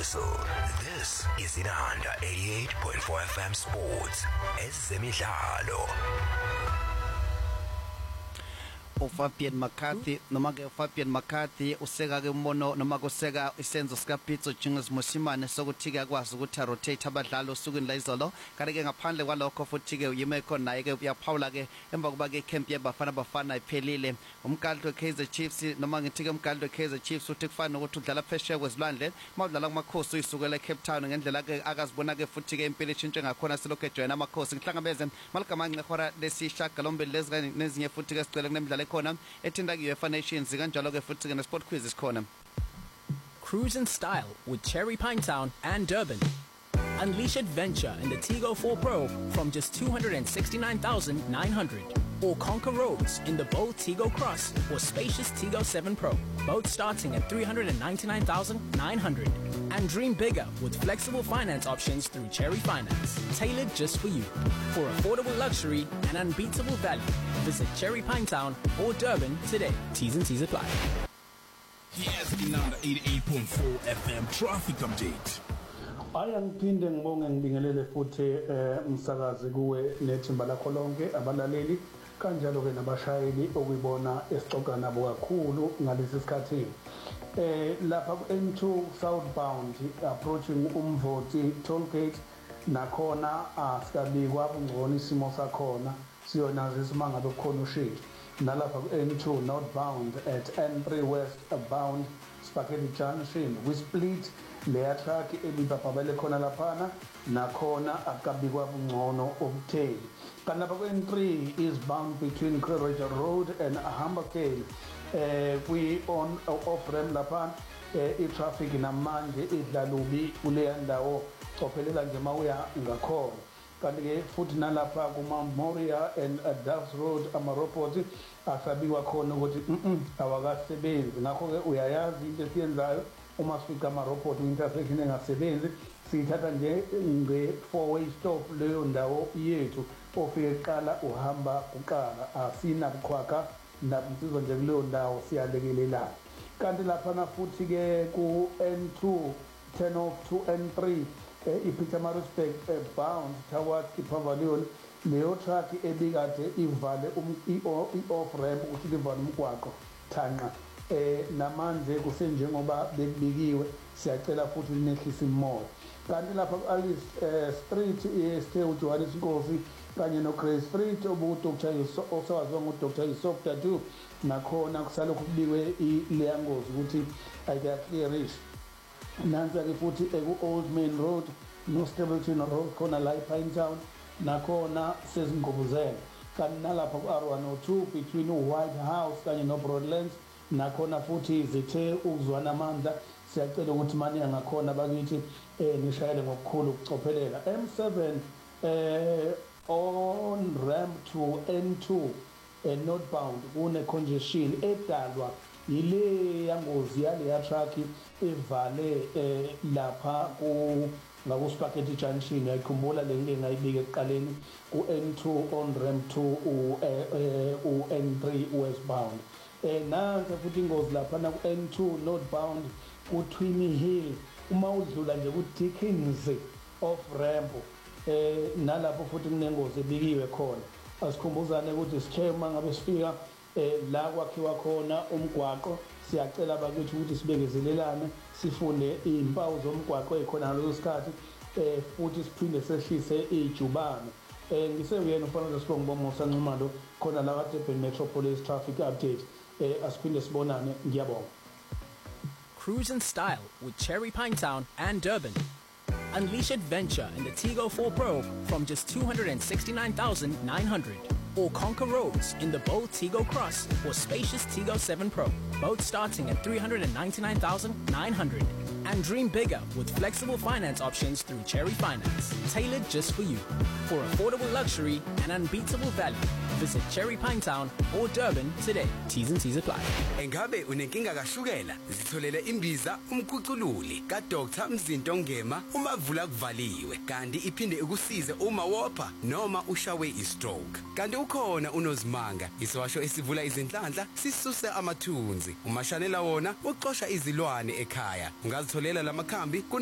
whistle. This is Inanda 88.4 FM Sports. Ezemidlalo. Fabian McCarthy noma ke Fabian McCarthy useka ke umbono noma kuseka isenzo sika Pitso Jingles Mosimane sokuthi ke akwazi ukuthi rotate abadlali osukwini la izolo kanti ke ngaphandle kwalokho futhi ke uyimekho naye ke uyaphawula ke emva kuba ke camp yabafana iphelile umkhandlo Kaizer Chiefs noma ngithi ke umkhandlo Kaizer Chiefs uthi kufana ukuthi udlala phesheya kwezilwandle mawudlala kumakhosi uyisukela eCape Town ngendlela ke akazibona ke futhi ke impilo ishintshe ngakhona selokho ejoyina amakhosi ngihlangabeze maligama ngehora lesishaka lombili lezikanye nezinye futhi ke sicela kunemidlalo khona ethinda UEFA Nations kanjalo ke futhi ke sport quiz isikhona. Cruise in style with Cherry Pine Town and Durban. Unleash adventure in the Tigo 4 Pro from just 269,900 or conquer roads in the bold Tigo Cross or spacious Tigo 7 Pro, both starting at 399,900. And dream bigger with flexible finance options through Cherry Finance, tailored just for you. For affordable luxury and unbeatable value, visit Cherry Pine Town or Durban today. T's and C's apply. Here's Inanda 88.4 FM traffic update. Ngiphinde ngibonge ngibingelele futhi umsakazi kuwe nethimba lakho lonke abalaleli kanjalo ke nabashayeli okuyibona esixoxa nabo kakhulu ngalesi sikhathi lapha ku N2 southbound approaching Umvoti toll gate nakhona asikabikwa ungcono isimo sakhona siyonazo isimanga lokukhona ushintsho nalapha ku N2 northbound at N3 westbound Spaghetti Junction we split leya truck ebibababele khona laphana nakhona akabikwa ungcono okutheli kanapha ku N3 is bound between Kruger Road and Hamburgale we on off ramp laphana i-traffic namanje idlalubi kuleya ndawo cophelela nje mawuya ngakhona kanti ke futhi nalapha ku Mount Moria and Duffs Road amaropoti asabiwa khona ukuthi awakasebenzi ngakho ke uyayazi into esiyenzayo uma sifika amaropoti intersection engasebenzi sithatha nje nge-4-way stop leyo ndawo yethu ofike qala uhamba kuqala asina bukhwaka nabusizwe nje kuleyo ndawo siyalekelelana kanti lapha futhi ke ku N2 turn off to N3 iPietermaritzburg bound towards iPavilion leyo truck ebikade ivale i-off ramp ukuthi livale umgwaqo thanqa namanje kusenjengoba bekubikiwe siyacela futhi linehlisa imoya kanti lapha ku-Alice Street esthe uJohannes Nkosi kanye no-Grace Street obuDr osawaziwa nguDr Yusuf Dadoo nakhona kusalokhu kubikwe leya ngozi ukuthi ayikaclearish nansi-ke futhi eku-Old Main Road no-Stapleton Road khona la ePine Town nakhona sezingqubuzela kanti nalapha ku-R102 between White House kanye no-Broadlands nakhona futhi zithe ukuzwana amandla siyacela ukuthi manje ngakhona bakithi nishayele ngokukhulu ukucophelela M7 on ramp to N2 northbound kune congestion edalwa yile yangozi yale ya truck evale lapha ku ngaku Spaghetti Junction ayikhumbula le ngayibika ekuqaleni ku N2 on ramp to N3 westbound nansi futhi ingozi lapha na ku N2 northbound ku Twin Hill uma udlula nje ku Dickens off ramp nalapho futhi kunengozi ebikiwe khona asikhumbuzane ukuthi sithema ngabe sifika la kwakhiwa khona umgwaqo siyacela bakithi ukuthi sibekezelelane sifunde izimpawu zomgwaqo ekhona ngaleso sikhathi futhi siphinde sehlise ijubane ngiseyena ufanele sibonge uSanxumalo khona la ka Durban Metropolis traffic update asiphinde sibonane ngiyabonga. Cruise in style with Cherry Pine Town and Durban. Unleash adventure in the Tigo 4 Pro from just 269,900 or conquer roads in the bold Tigo Cross or spacious Tigo 7 Pro, both starting at 399,900. And dream bigger with flexible finance options through Cherry Finance, tailored just for you. For affordable luxury and unbeatable value, visit Cherry Pine Town or Durban today. T's and C's apply. Engabe unenkinga kashukela zitholele imbiza umkhucululi ka Dr Mzinto Ngema umavula kuvaliwe kanti iphinde ukusize uma wopha noma ushawe istroke kanti ukhona unozimanga iswasho esivula izinhlanhla sisuse amathunzi umashanela wona uxosha izilwane ekhaya ungazitholela lamakhambi